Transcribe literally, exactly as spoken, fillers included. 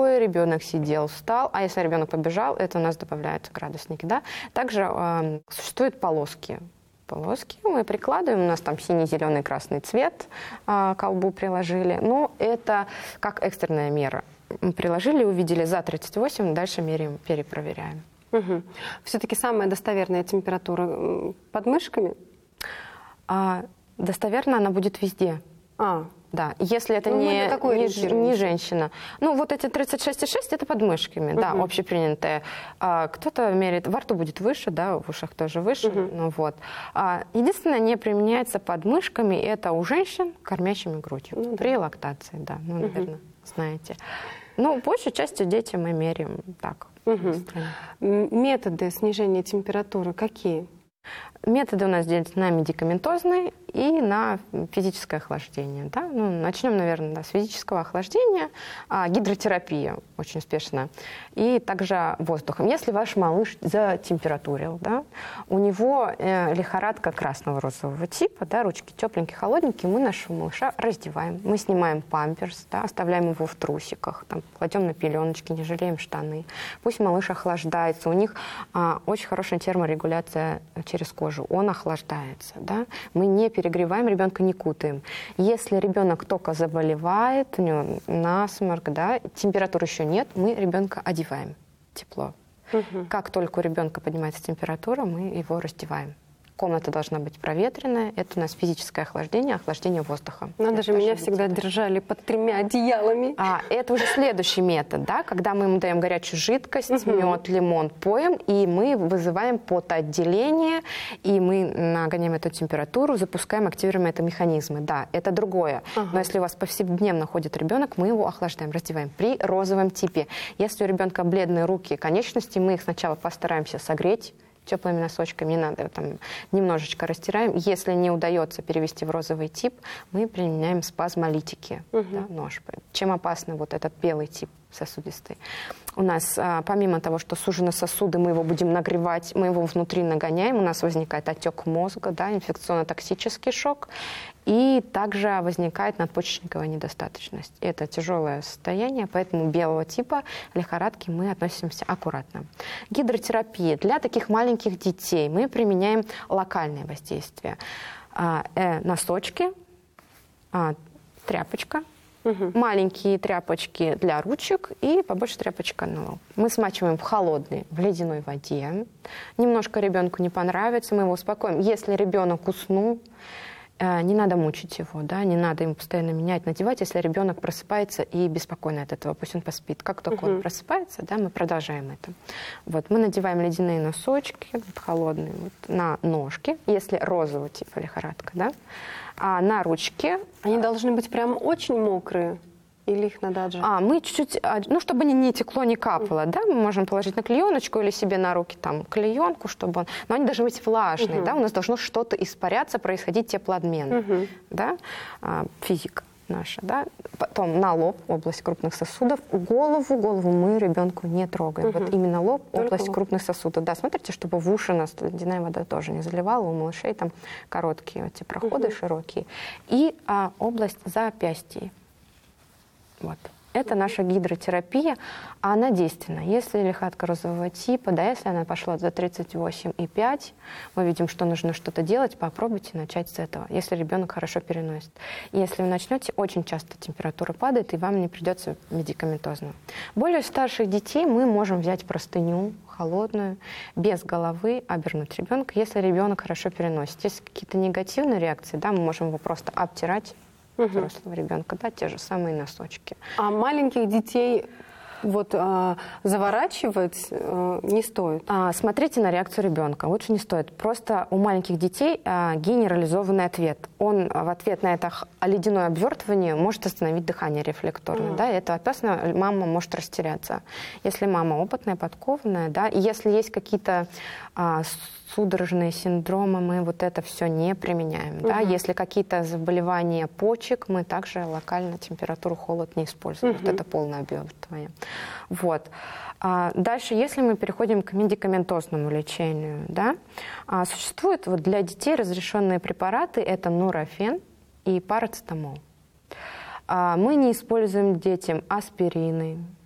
покое, ребенок сидел, встал, а если ребенок побежал, это у нас добавляются градусники. Да? Также э, существуют полоски. Полоски мы прикладываем, у нас там синий, зеленый, красный цвет, э, колбу приложили. Но это как экстренная мера. Мы приложили, увидели за тридцать восемь, дальше меряем, перепроверяем. Угу. Все-таки самая достоверная температура под мышками? А, достоверно она будет везде. А. Да, если это ну, не, не, не женщина. Ну, вот эти тридцать шесть и шесть это под мышками, угу. да, общепринятые. А, кто-то меряет, во рту будет выше, да, в ушах тоже выше. Угу. Ну, вот. А, единственное, не применяется под мышками, это у женщин, кормящими грудью, ну, при да. лактации, да, ну, наверное, угу. знаете. Ну, большей частью дети мы меряем так. Угу. Методы снижения температуры какие? Методы у нас делятся на медикаментозные и на физическое охлаждение. Да? Ну, начнем, наверное, да, с физического охлаждения. А, гидротерапия очень успешна. И также воздухом. Если ваш малыш затемпературил, да, у него э, лихорадка красного розового типа, да, ручки тепленькие, холодненькие, мы нашего малыша раздеваем. Мы снимаем памперс, да, оставляем его в трусиках, там, кладем на пеленочки, не жалеем штаны. Пусть малыш охлаждается. У них а, очень хорошая терморегуляция через кожу. Он охлаждается. Да? Мы не перегреваем, ребенка не кутаем. Если ребенок только заболевает, у него насморк, да, температуры еще нет, мы ребенка одеваем тепло. Угу. Как только у ребенка поднимается температура, мы его раздеваем. Комната должна быть проветренная. Это у нас физическое охлаждение, охлаждение воздуха. Надо же, меня всегда держали под тремя одеялами. А, это уже следующий метод, да, когда мы ему даем горячую жидкость, угу. мед, лимон, поем, и мы вызываем потоотделение, и мы нагоняем эту температуру, запускаем, активируем это механизмы. Да, это другое. Ага. Но если у вас повседневно ходит ребенок, мы его охлаждаем, раздеваем. При розовом типе. Если у ребенка бледные руки и конечности, мы их сначала постараемся согреть теплыми носочками, не надо, там, немножечко растираем. Если не удается перевести в розовый тип, мы применяем спазмолитики, угу. да, нож. Чем опасный вот этот белый тип сосудистый? У нас, а, помимо того, что сужены сосуды, мы его будем нагревать, мы его внутри нагоняем, у нас возникает отек мозга, да, инфекционно-токсический шок, и также возникает надпочечниковая недостаточность. Это тяжелое состояние, поэтому белого типа лихорадки мы относимся аккуратно. Гидротерапия. Для таких маленьких детей мы применяем локальное воздействие. А, э, носочки, а, тряпочка, угу. маленькие тряпочки для ручек и побольше тряпочка на лоб. Мы смачиваем в холодной, в ледяной воде. Немножко ребенку не понравится, мы его успокоим. Если ребенок уснул, не надо мучить его, да, не надо ему постоянно менять, надевать, если ребенок просыпается и беспокойно от этого, пусть он поспит. Как только uh-huh. он просыпается, да, мы продолжаем это. Вот, мы надеваем ледяные носочки, вот, холодные, вот, на ножки, если розового типа лихорадка, да, а на ручки. Они должны быть прям очень мокрые? Или их надо отжать? А, мы чуть-чуть, ну, чтобы не, не текло, не капало, mm. да, мы можем положить на клееночку или себе на руки там клеенку, чтобы он... Но они должны быть влажные, mm-hmm. да, у нас должно что-то испаряться, происходить теплообмен, mm-hmm. да, а, физика наша, да. Потом на лоб, область крупных сосудов, голову, голову мы ребенку не трогаем. Mm-hmm. Вот именно лоб, Только область лоб. крупных сосудов. Да, смотрите, чтобы в уши нас ледяная вода тоже не заливала, у малышей там короткие эти проходы, mm-hmm. широкие. И а, область запястья. Вот. Это наша гидротерапия, а она действенна. Если лихорадка розового типа, да, если она пошла за тридцать восемь и пять, мы видим, что нужно что-то делать, попробуйте начать с этого, если ребенок хорошо переносит. Если вы начнете, очень часто температура падает, и вам не придется медикаментозно. Более старших детей мы можем взять простыню холодную, без головы, обернуть ребенка, если ребенок хорошо переносит. Если какие-то негативные реакции, да, мы можем его просто обтирать, взрослого ребенка, да, те же самые носочки. А маленьких детей вот а, заворачивать а, не стоит? А, смотрите на реакцию ребенка. Лучше не стоит. Просто у маленьких детей а, генерализованный ответ. Он в ответ на это ледяное обвертывание может остановить дыхание рефлекторно. Mm-hmm. Да, и это опасно, мама может растеряться. Если мама опытная, подкованная, да, и если есть какие-то а, судорожные синдромы, мы вот это все не применяем. Mm-hmm. Да? Если какие-то заболевания почек, мы также локально температуру, холод не используем. Mm-hmm. Вот это полное обвертывание. Вот. А дальше, если мы переходим к медикаментозному лечению, да, а, существуют вот для детей разрешенные препараты, это нурофен и парацетамол. А, мы не используем детям аспирины,